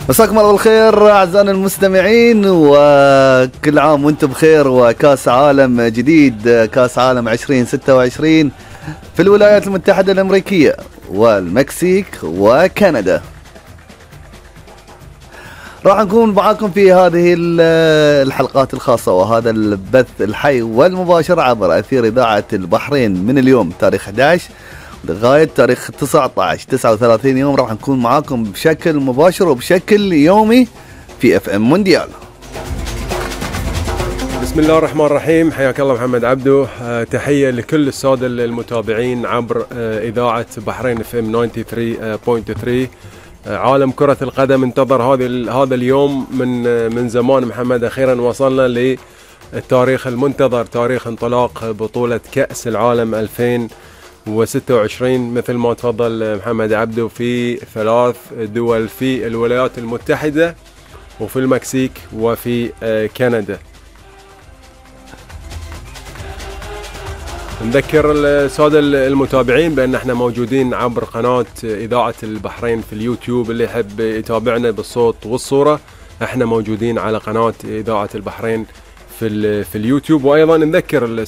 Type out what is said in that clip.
مساكم الله بالخير اعزائنا المستمعين، وكل عام وانتم بخير. وكاس عالم جديد، كاس عالم 2026 في الولايات المتحدة الامريكية والمكسيك وكندا. راح نكون معاكم في هذه الحلقات الخاصة وهذا البث الحي والمباشر عبر أثير إذاعة البحرين من اليوم تاريخ 11 لغاية تاريخ 39 يوم. راح نكون معاكم بشكل مباشر وبشكل يومي في اف ام مونديال. بسم الله الرحمن الرحيم. حياك الله محمد عبدو. تحية لكل السادة المتابعين عبر إذاعة بحرين اف ام 93.3. عالم كرة القدم انتظر هذا اليوم من زمان محمد. أخيرا وصلنا للتاريخ المنتظر، تاريخ انطلاق بطولة كأس العالم 2026 مثل ما تفضل محمد عبدو، في 3 دول، في الولايات المتحدة وفي المكسيك وفي كندا. نذكر السادة المتابعين بأن احنا موجودين عبر قناة إذاعة البحرين في اليوتيوب. اللي يحب يتابعنا بالصوت والصورة احنا موجودين على قناة إذاعة البحرين في اليوتيوب. وأيضا نذكر